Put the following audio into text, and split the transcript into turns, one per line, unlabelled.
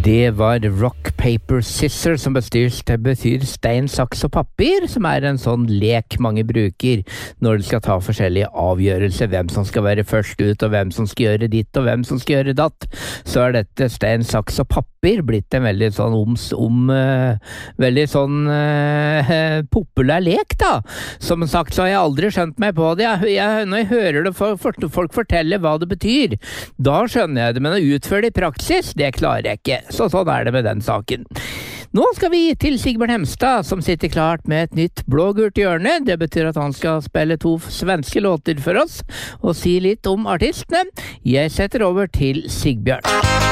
Det var rock, paper, scissors som betyr stein, saks og papir, som en sånn lek mange bruker når de skal ta forskjellige avgjørelser, hvem som skal være først ut, og hvem som skal gjøre ditt, og hvem som skal gjøre datt. Så dette stein, saks og papir blitt en veldig sånn veldig sånn populær lek, da. Som sagt, så har jeg aldri skjønt meg på det. Når jeg hører det folk fortelle hva det betyr, da skjønner jeg det, men å utføre det i praksis, det klarer jeg ikke. Så sånn det med den saken. Nå skal vi til Sigbjørn Hemstad, som sitter klart med et nytt blå-gult hjørne. Det betyr at han skal spille 2 svenske låter for oss, og si litt om artistene. Jeg setter over til Sigbjørn.